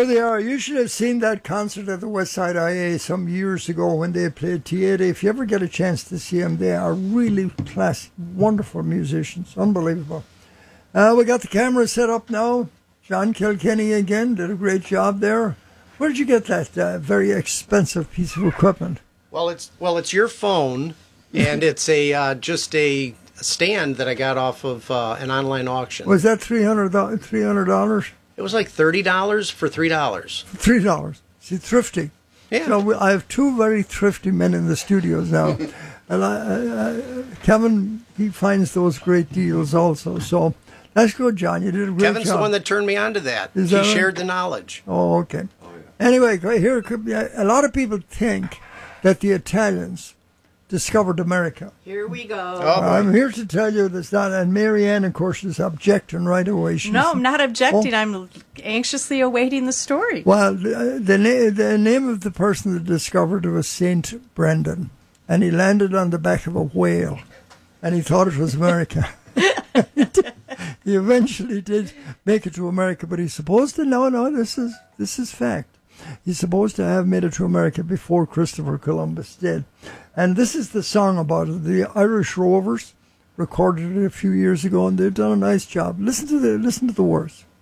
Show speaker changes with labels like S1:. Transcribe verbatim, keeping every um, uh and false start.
S1: There they are. You should have seen that concert at the Westside I A some years ago when they played Tieta. If you ever get a chance to see them, they are really classy, wonderful musicians. Unbelievable. Uh, we got the camera set up now. John Kilkenny again did a great job there. Where did you get that uh, very expensive piece of equipment?
S2: Well, it's well, it's your phone, and it's a uh, just a stand that I got off of uh, an online auction.
S1: Was that three hundred dollars? three hundred dollars?
S2: It was like thirty dollars for three dollars.
S1: three dollars. See, thrifty.
S2: Yeah.
S1: So we, I have two very thrifty men in the studios now. and I, I, I, Kevin, he finds those great deals also. So that's good, John. You did a great
S2: Kevin's
S1: job.
S2: the one that turned me on to that.
S1: Is
S2: he
S1: that right?
S2: shared the knowledge.
S1: Oh, okay. Oh, yeah. Anyway, here could be a, a lot of people think that the Italians discovered America.
S3: Here we go.
S2: Oh,
S1: I'm here to tell you that's not, and Marianne, of course, is objecting right away. She's,
S3: No, I'm not objecting.
S1: Oh.
S3: I'm anxiously awaiting the story.
S1: Well, the, the, na- the name of the person that discovered it was Saint Brendan, and he landed on the back of a whale, and he thought it was America. He eventually did make it to America, but he's supposed to, no, no, this is this is fact. He's supposed to have made it to America before Christopher Columbus did. And this is the song about it. The Irish Rovers recorded it a few years ago, and they've done a nice job. Listen to the listen to the words.